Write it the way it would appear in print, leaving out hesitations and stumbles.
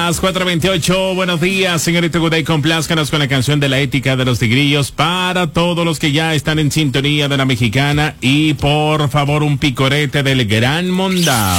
las 4:28. Buenos días, señorita Guday. Complázcanos con la canción de la ética de los tigrillos para todos los que ya están en sintonía de la mexicana. Y por favor, un picorete del Gran Mondao.